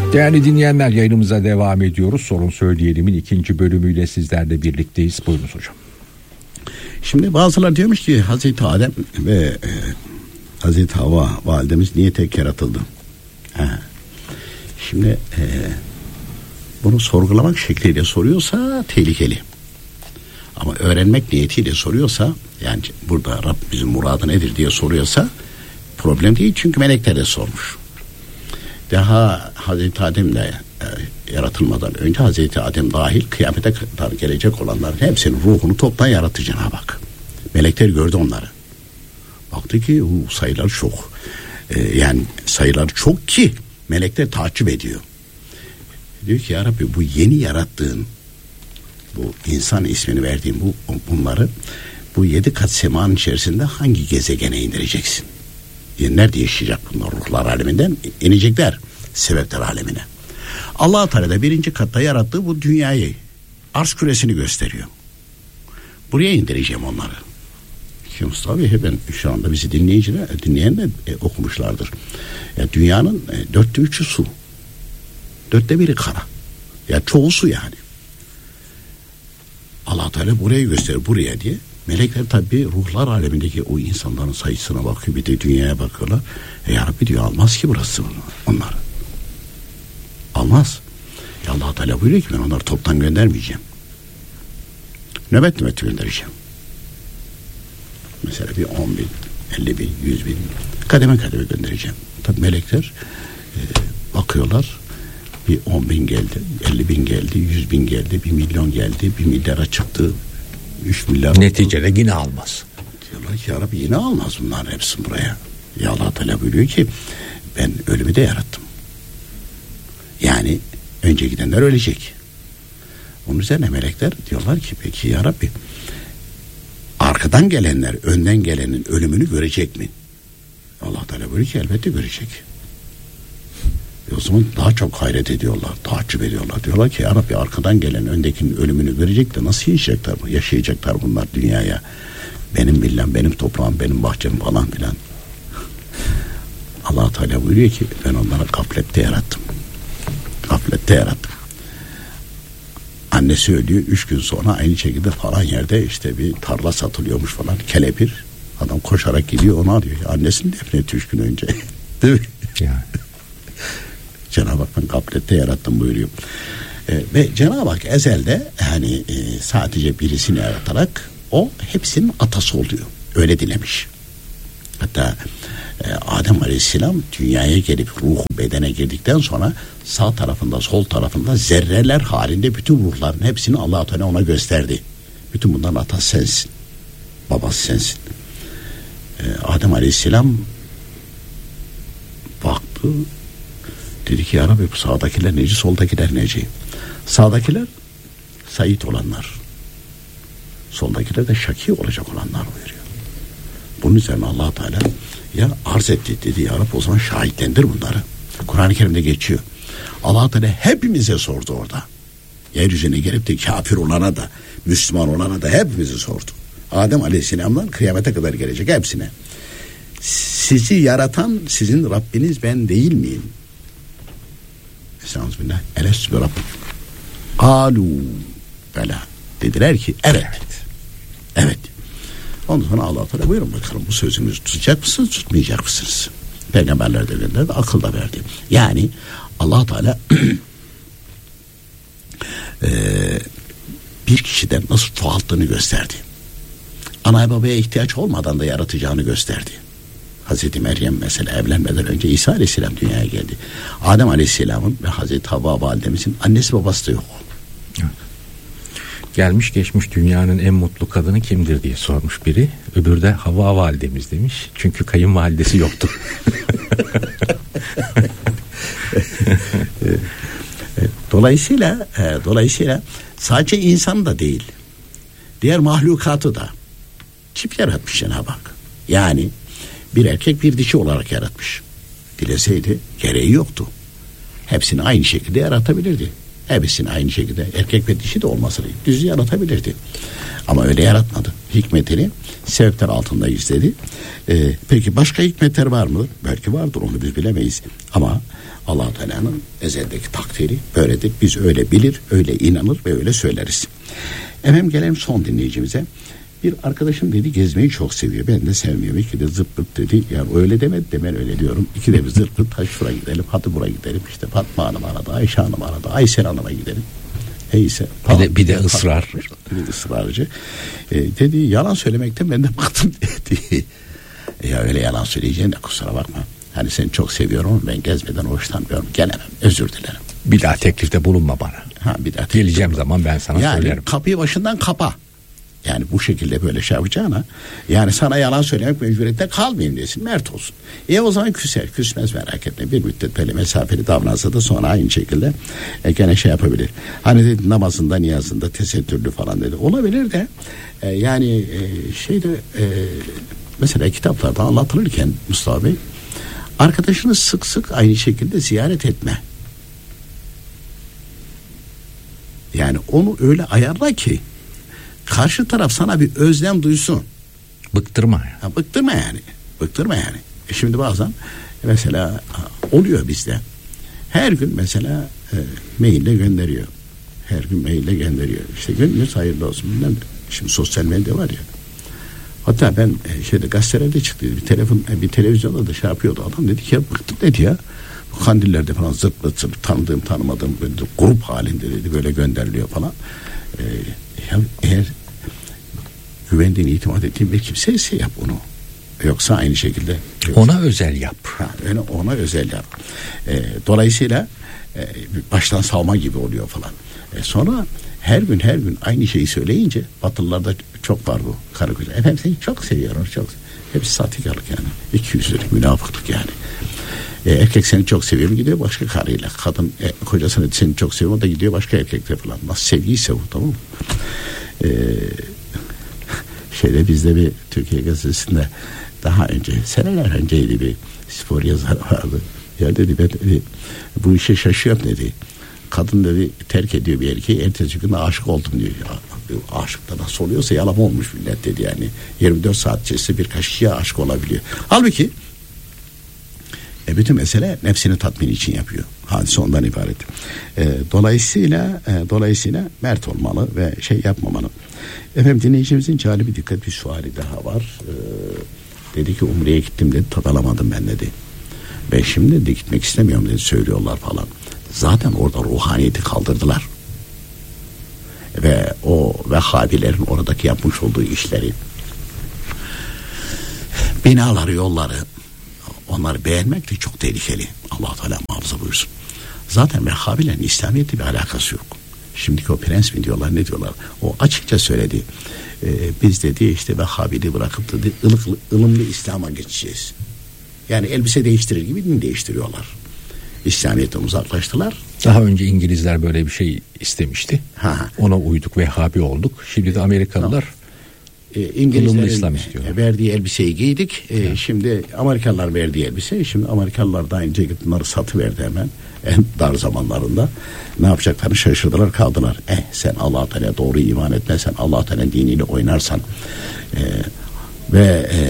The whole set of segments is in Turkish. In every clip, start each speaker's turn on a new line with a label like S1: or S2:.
S1: Değerli dinleyenler, yayınımıza devam ediyoruz. Sorun Söyleyelim'in 2. bölümüyle sizlerle birlikteyiz. Buyurunuz hocam.
S2: Şimdi bazılar diyormuş ki Hazreti Adem ve Hazreti Havva validemiz niye tek yaratıldı? Şimdi bunu sorgulamak şekliyle soruyorsa tehlikeli. Ama öğrenmek niyetiyle soruyorsa, yani burada Rabbimizin muradı nedir diye soruyorsa problem değil, çünkü melekler de sormuş. Daha Hazreti Adem'le yaratılmadan önce Hazreti Adem dahil kıyamete kadar gelecek olanların hepsinin ruhunu toptan yarattı Cenab-ı Hak. Melekler gördü onları. Baktı ki sayılar çok. Yani sayılar çok ki melekler takip ediyor. Diyor ki ya Rabbi, bu yeni yarattığın, bu insan ismini verdiğin bunları bu 7 kat semanın içerisinde hangi gezegene indireceksin? Nerede yaşayacak bunlar? Ruhlar aleminden inecekler sebepler alemine. Allah Teala da 1. katta yarattığı bu dünyayı, arş küresini gösteriyor. Buraya indireceğim onları. Ki Mustafa ben şu anda bizi dinleyen de okumuşlardır. Dünyanın 4'te 3'ü su. 4'te 1'i kara. Ya çoğu su yani. Allah Teala burayı gösteriyor, buraya diye. Melekler tabi ruhlar alemindeki o insanların sayısına bakıyor, bir de dünyaya bakıyorlar. Ya Rabbi diyor, almaz ki burası onları. Almaz. Ya Allah Teala buyuruyor ki ben onları toptan göndermeyeceğim. Nöbet göndereceğim. Mesela bir 10 bin, 50 bin, 100 bin kademe kademe göndereceğim. Tabi melekler bakıyorlar. Bir 10 bin geldi, 50 bin geldi, 100 bin geldi, 1 milyon geldi, 1 milyara çıktı. 3 milyar.
S1: Neticede yine almaz.
S2: Diyorlar ki ya Rabbi yine almaz bunların hepsini buraya. Ya Allah Teala buyuruyor ki ben ölümü de yarattım. Yani önce gidenler ölecek. Onun üzerine melekler diyorlar ki peki ya Rabbi, arkadan gelenler önden gelenin ölümünü görecek mi? Allah Teala buyuruyor ki elbette görecek. O zaman daha çok hayret ediyorlar, takip ediyorlar. Diyorlar ki ya Rabbi, arkadan gelen öndekinin ölümünü görecek de nasıl yaşayacaklar bunlar dünyaya? Benim villam, benim toprağım, benim bahçem falan filan. Allah Teala buyuruyor ki ben onları gaflette yarattım. Gaflette yarattım. Annesi ölüyor, 3 gün sonra aynı şekilde falan yerde işte bir tarla satılıyormuş falan. Kelepir. Adam koşarak gidiyor, onu arıyor. Annesini defnetti 3 gün önce. Değil mi?
S1: Yani.
S2: Cenab-ı Hak ben gaflette yarattım buyuruyor. Ve Cenab-ı Hak ezelde yani sadece birisini yaratarak o hepsinin atası oluyor. Öyle dilemiş. Hatta Adem Aleyhisselam dünyaya gelip ruhu bedene girdikten sonra sağ tarafında sol tarafında zerreler halinde bütün ruhların hepsini Allah-u Teala ona gösterdi. Bütün bunların atası sensin. Babası sensin. Adem Aleyhisselam baktı, dedi ki ya Rabbi, bu sağdakiler neci, soldakiler neci? Sağdakiler Said olanlar, soldakiler de şaki olacak olanlar buyuruyor. Bunun üzerine Allah Teala ya arz etti, dedi ya Rabbi, o zaman şahitlendir bunları. Kur'an-ı Kerim'de geçiyor. Allah Teala hepimize sordu orada. Yeryüzüne gelip de kafir olana da Müslüman olana da hepimize sordu. Adem Aleyhisselam'dan kıyamete kadar gelecek hepsine. Sizi yaratan sizin Rabbiniz ben değil miyim? Estağfirullah. Elestü bi Rabbim. Kalu bela. Dediler ki evet. Evet. Ondan sonra Allah Teala buyurun bakalım, bu sözünüzü tutacak mısınız, tutmayacak mısınız? Peygamberler de gönderdi, akıl da verdi. Yani Allah Teala bir kişiden nasıl çoğalttığını gösterdi. Ana babaya ihtiyaç olmadan da yaratacağını gösterdi. Hazreti Meryem mesela evlenmeden önce İsa Aleyhisselam dünyaya geldi. Adem Aleyhisselam'ın ve Hazreti Havva validemizin annesi babası da yok.
S1: Evet. Gelmiş geçmiş dünyanın en mutlu kadını kimdir diye sormuş biri. Öbürü de Havva validemiz demiş. Çünkü kayınvalidesi yoktu.
S2: Dolayısıyla sadece insan da değil, diğer mahlukatı da çift yaratmış Cenab-ı Hak. Yani bir erkek bir dişi olarak yaratmış. Dileseydi gereği yoktu. Hepsini aynı şekilde yaratabilirdi. Hepsini aynı şekilde erkek ve dişi de olmasını düz yaratabilirdi. Ama öyle yaratmadı. hikmetini sebepler altında gizledi. Peki başka hikmetler var mı? Belki vardır, onu biz bilemeyiz. Ama Allah-u Teala'nın ezeldeki takdiri böyledir. Biz öyle bilir, öyle inanır ve öyle söyleriz. Efendim gelelim son dinleyicimize. Bir arkadaşım dedi gezmeyi çok seviyor. Ben de sevmiyorum. İki de zırt pırt dedi. Ya öyle demedi de ben öyle diyorum. İki de bir zırt pırt, hadi şuraya gidelim, hadi buraya gidelim. İşte Fatma Hanım aradı, Ayşe Hanım aradı, Aysel Hanım'a gidelim. Neyse.
S1: Bir de ısrar.
S2: Bir de ısrarcı. Dedi yalan söylemekten ben de bıktım dedi. Ya öyle yalan söyleyeceğine kusura bakma. Hani seni çok seviyorum ama ben gezmeden hoşlanmıyorum. Gelemem. Özür dilerim.
S1: Bir daha teklifte bulunma bana.
S2: Bir daha
S1: geleceğim zaman ben sana
S2: yani
S1: söylerim.
S2: Kapıyı başından kapa. Yani bu şekilde böyle şey yapacağına, yani sana yalan söylemek mecburiyette kalmayayım desin, mert olsun. O zaman küser, küsmez, merak etme. Bir müddet böyle mesafeli davransa da sonra aynı şekilde gene şey yapabilir. Hani dedi namazında, niyazında tesettürlü falan dedi. Olabilir de yani mesela kitaplarda anlatılırken Mustafa Bey, arkadaşını sık sık aynı şekilde ziyaret etme. Yani onu öyle ayarla ki karşı taraf sana bir özlem duysun.
S1: Bıktırma.
S2: Bıktırma yani. Şimdi bazen mesela oluyor bizde. Her gün mesela maille gönderiyor. İşte gününüz hayırlı olsun. Bilmem. Şimdi sosyal medya var ya. Hatta ben gazetelerde çıktı. Bir televizyonda da şey yapıyordu adam. Dedi ki ya bıktım dedi ya. Bu kandillerde falan zırt tanıdığım tanımadığım grup halinde dedi böyle gönderiliyor falan. Eğer güvendiğin, itimat ettiğin bir kimseyse yap onu. Yoksa aynı şekilde
S1: ona özel yap.
S2: Ona özel yap. Dolayısıyla baştan savma gibi oluyor falan. Sonra her gün aynı şeyi söyleyince, Batılılarda çok var bu karı koca. Efendim seni çok seviyorum, çok. Hepsi sahtekarlık yani. İkiyüzlülük, münafıklık yani. Erkek seni çok seviyorum gidiyor başka karıyla. Kadın kocasını seni çok seviyor, o da gidiyor başka erkekle falan. Nasıl sevgiyse bu, tamam mı? Bizde bir Türkiye Gazetesi'nde daha önce, seneler önceydi, bir spor yazarı vardı. Ya dedi ben dedi, bu işe şaşıyorum dedi. Kadın dedi terk ediyor bir erkeği, ertesi gün aşık oldum diyor. Ya, aşık da nasıl oluyorsa yalan olmuş millet dedi yani. 24 saat içerisinde birkaç kişiye aşık olabiliyor. Halbuki bütün mesele nefsini tatmin için yapıyor. Hadise ondan ibaret. Dolayısıyla mert olmalı ve şey yapmamalı. Efendim dinleyicimizin calibi dikkat bir suali daha var. Dedi ki Umre'ye gittim dedi, tad alamadım ben dedi. Ben şimdi de gitmek istemiyorum dedi, söylüyorlar falan. Zaten orada ruhaniyeti kaldırdılar. Ve o Vehhabilerin oradaki yapmış olduğu işleri, binaları, yolları, onları beğenmek de çok tehlikeli. Allah Teala muhafaza buyursun. Zaten Vehhabilerin İslamiyet'le bir alakası yok. Şimdiki o prens mi diyorlar, ne diyorlar? O açıkça söyledi. Biz dedi işte Vehhabiliği bırakıp dedi ılımlı İslam'a geçeceğiz. Yani elbise değiştirir gibi din değiştiriyorlar. İslamiyet'ten uzaklaştılar.
S1: Daha önce İngilizler böyle bir şey istemişti. Ona uyduk, Vehhabi olduk. Şimdi de Amerikalılar
S2: İngilizlerin verdiği elbiseyi giydik. Şimdi Amerikalılar verdiği elbise. Şimdi Amerikalılar da aynı bunları satıverdi hemen. En dar zamanlarında. Ne yapacaklarını şaşırdılar, kaldılar. Sen Allah-u Teala doğru iman etmezsen, Allah-u Teala diniyle oynarsan ve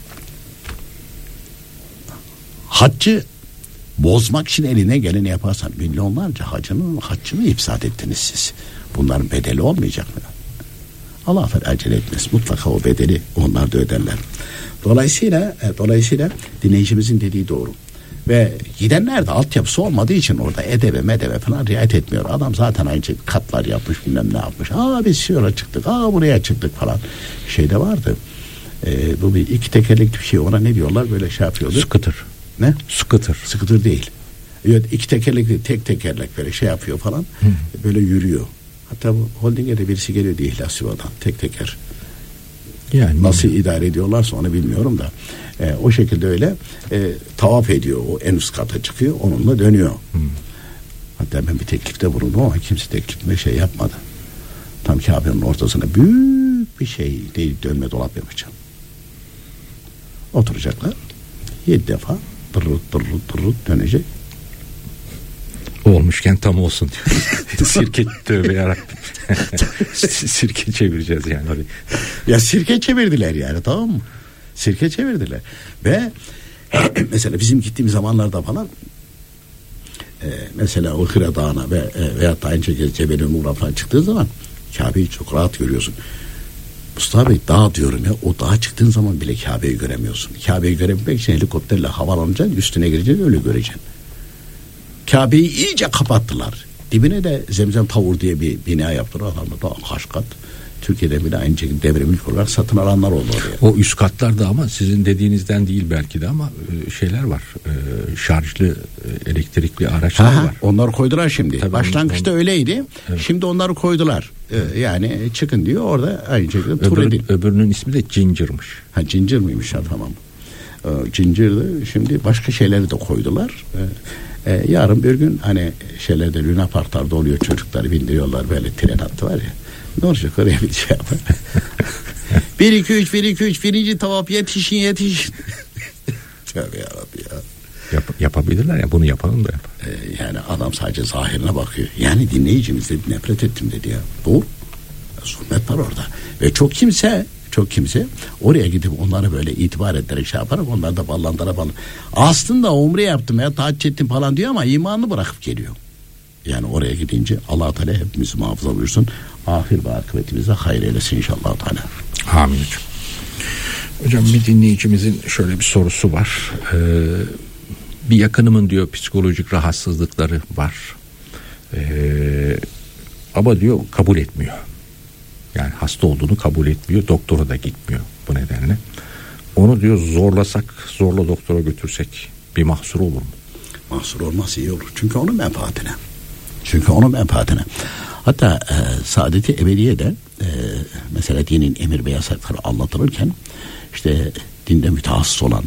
S2: haccı bozmak için eline geleni yaparsan, milyonlarca haccını ifsad ettiniz siz. Bunların bedeli olmayacak mı? Allah acele etmez. Mutlaka o bedeli onlar da öderler. Dolayısıyla dinleyicimizin dediği doğru. Ve gidenler de altyapısı olmadığı için orada edebe medebe falan riayet etmiyor. Adam zaten aynı şey katlar yapmış, bilmem ne yapmış. Biz şuraya çıktık, buraya çıktık falan. Şeyde vardı. Bu bir iki tekerlekli bir şey, ona ne diyorlar, böyle şey yapıyordu.
S1: Scooter.
S2: Ne?
S1: Scooter
S2: değil. Evet, iki tekerlekli, tek tekerlek böyle şey yapıyor falan. Böyle yürüyor. Hatta bu holdinge de birisi geliyor diye İhlas Yuva'dan, tek teker. Yani nasıl idare ediyorlarsa onu bilmiyorum da o şekilde öyle tavaf ediyor, o en üst kata çıkıyor, onunla dönüyor. Hatta ben bir teklifte bulundum ama kimse teklifime şey yapmadı. Tam Kabe'nin ortasına büyük bir şey değil, dönme dolap yapacağım. Oturacaklar 7 defa dırırıt dönecek.
S1: Olmuşken tam olsun diyor. Sirke, tövbe yarabbim. Sirke çevireceğiz yani.
S2: Ya sirke çevirdiler yani, tamam mı? Sirke çevirdiler. Ve mesela bizim gittiğimiz zamanlarda falan mesela o Hira Dağı'na veyahut da aynı şekilde Cebel-i Nur'a falan çıktığı zaman Kabe'yi çok rahat görüyorsun. Mustafa Bey, dağ diyorum ya, o dağa çıktığın zaman bile Kabe'yi göremiyorsun. Kabe'yi görebilmek için helikopterle havalanacaksın, üstüne gireceksin, öyle göreceksin. Kabe'yi iyice kapattılar. Dibine de Zemzem Tavur diye bir bina yaptılar. Adamlar da kaç kat. Türkiye'de bile aynı şekilde devre mülk olarak satın alanlar oldu oraya.
S1: O üst katlarda ama sizin dediğinizden değil belki de ama şeyler var. Şarjlı elektrikli araçlar var.
S2: Onları koydular şimdi.
S1: Tabii
S2: başlangıçta öyleydi. Evet. Şimdi onları koydular. Yani çıkın diyor orada aynı şekilde tur edin.
S1: Öbürünün ismi de Ginger'mış.
S2: Ginger mıymış ya, tamam. Ginger'dı. Şimdi başka şeyleri de koydular. Yarın bir gün hani şeylerde Luna Park'larda oluyor, çocukları bindiriyorlar, böyle tren hattı var ya. Ne olacak, oraya bir şey yapar. 1 2 3 1 2 3 birinci tavaf, yetişin. Tövbe yarabbim ya.
S1: Yapabilirler ya, bunu yapalım da yapar.
S2: Yani adam sadece zahirine bakıyor. Yani dinleyicimiz dedi, nefret ettim dedi ya. Bu zulmet var orada. Ve çok kimse oraya gidip onlara böyle itibar ederek şey yaparak onlar da ballandıra ballan. Aslında umre yaptım ya, tahaccüd ettim falan diyor ama imanını bırakıp geliyor. Yani oraya gidince Allah Teala hepimizi muhafaza buyursun. Ahir ve akıbetimize hayır eylesin inşallah Teala.
S1: Amin hocam. Hocam bir dinleyicimizin şöyle bir sorusu var. Bir yakınımın diyor psikolojik rahatsızlıkları var. Ama diyor kabul etmiyor. Yani hasta olduğunu kabul etmiyor. Doktora da gitmiyor bu nedenle. Onu diyor zorla doktora götürsek bir mahsur olur mu?
S2: Mahsur olmaz, iyi olur. Çünkü onun menfaatine. Hatta Saadet-i Ebediye'de mesela dinin emir ve yasakları anlatılırken işte dinde mütehassıs olan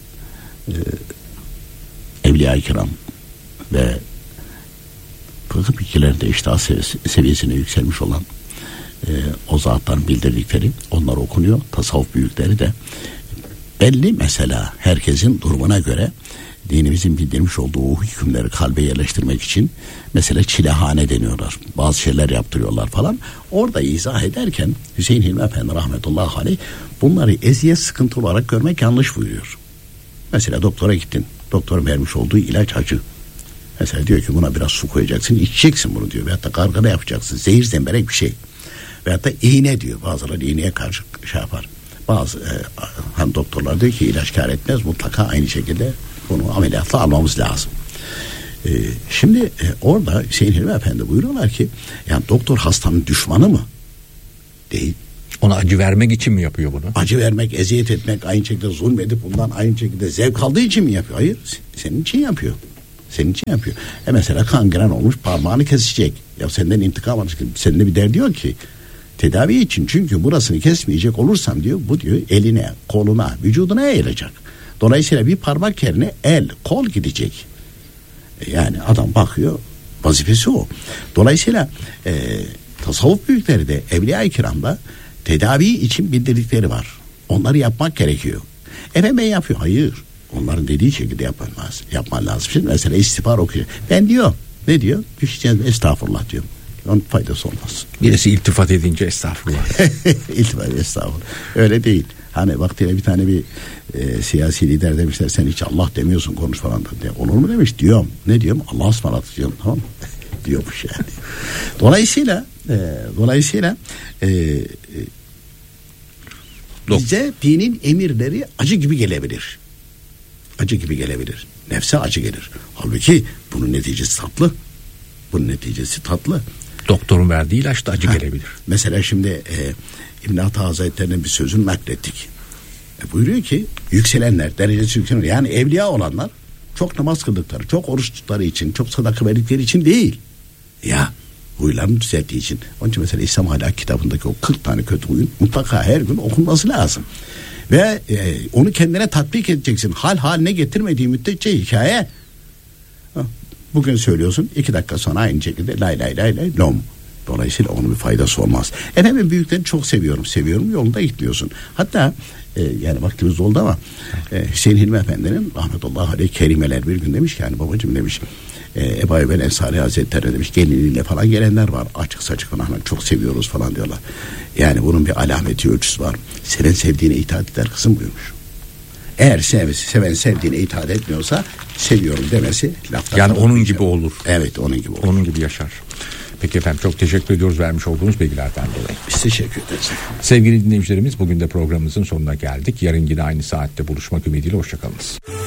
S2: Evliya-i Kiram ve fıkıh bilgilerinde iştah seviyesine yükselmiş olan o zatların bildirdikleri onlar okunuyor. Tasavvuf büyükleri de belli mesela herkesin durumuna göre dinimizin bildirmiş olduğu hükümleri kalbe yerleştirmek için mesela çilehane deniyorlar. Bazı şeyler yaptırıyorlar falan. Orada izah ederken Hüseyin Hilmi Efendi rahmetullahi aleyh bunları eziyet, sıkıntı olarak görmek yanlış buyuruyor. Mesela doktora gittin. Doktorun vermiş olduğu ilaç acı. Mesela diyor ki buna biraz su koyacaksın, içeceksin bunu diyor. Veyahut da gargara yapacaksın. Zehir zemberek bir şey. Veyahut da iğne diyor. Bazıları iğneye karşı şey yapar. Bazı hani doktorlar diyor ki ilaç kâr etmez. Mutlaka aynı şekilde bunu ameliyatla almamız lazım. Şimdi orada Hüseyin Hilmi Efendi buyuruyorlar ki yani doktor hastanın düşmanı mı? Değil.
S1: Ona acı vermek için mi yapıyor bunu?
S2: Acı vermek, eziyet etmek, aynı şekilde zulmedip bundan aynı şekilde zevk aldığı için mi yapıyor? Hayır, senin için yapıyor. Mesela kangren olmuş, parmağını kesecek. Ya senden intikam alacak. Seninle bir derdi yok ki. Tedavi için, çünkü burasını kesmeyecek olursam diyor, bu diyor eline, koluna, vücuduna yayılacak. Dolayısıyla bir parmak yerine el, kol gidecek. Yani adam bakıyor, vazifesi o. Dolayısıyla tasavvuf büyükleri de Evliya-i Kiram'da tedavi için bildirdikleri var. Onları yapmak gerekiyor. Ben yapıyor. Hayır. Onların dediği şekilde yapman lazım. Şimdi mesela istiğfar okuyor. Ben diyor, ne diyor? Düşeceğiz, estağfurullah diyor. Onun faydası olmaz.
S1: Birisi iltifat edince estağfurullah.
S2: Estağfurullah. Öyle değil. Hani vaktiyle bir tane bir siyasi lider demişler, sen hiç Allah demiyorsun konuş falan da. Olur mu demiş, diyorum. Ne diyorum? Allah'a ısmarladık diyorum, tamam mı? Diyormuş yani. Dolayısıyla bize dinin emirleri acı gibi gelebilir. Nefse acı gelir. Halbuki bunun neticesi tatlı.
S1: Doktorun verdiği ilaç da acı gelebilir.
S2: Mesela şimdi İbn-i Ata Hazretleri'nin bir sözünü naklettik. Buyuruyor ki yükselenler, derecesi yükselenler, yani evliya olanlar çok namaz kıldıkları, çok oruç tuttukları için, çok sadaka verdikleri için değil. Ya huylarını düzelttiği için. Onun için mesela İslam Ahlak kitabındaki o 40 tane kötü huyun mutlaka her gün okunması lazım. Ve onu kendine tatbik edeceksin. Hal haline getirmediği müddetçe hikaye. Bugün söylüyorsun, 2 dakika sonra aynı şekilde lay lay lom. Dolayısıyla onun bir faydası olmaz. Efendim büyüklerini çok seviyorum yolunda gitmiyorsun. Hatta yani vaktimiz oldu ama Hüseyin Hilmi Efendi'nin rahmetullahi aleyh kelimeler bir gün demiş ki yani babacığım demiş Ebu Eyyub el-Ensari Hazretleri demiş geliniyle falan gelenler var. Açık saçık falan çok seviyoruz falan diyorlar. Yani bunun bir alameti ölçüsü var. Senin sevdiğine itaat eder kızım buyurmuş. Eğer seven sevdiğine itaat etmiyorsa seviyorum demesi laftan.
S1: Yani onun gibi olur.
S2: Evet onun gibi olur.
S1: Onun gibi yaşar. Peki efendim çok teşekkür ediyoruz vermiş olduğunuz bilgilerden dolayı.
S2: Biz teşekkür ederiz.
S1: Sevgili dinleyicilerimiz bugün de programımızın sonuna geldik. Yarın yine aynı saatte buluşmak ümidiyle hoşçakalınız.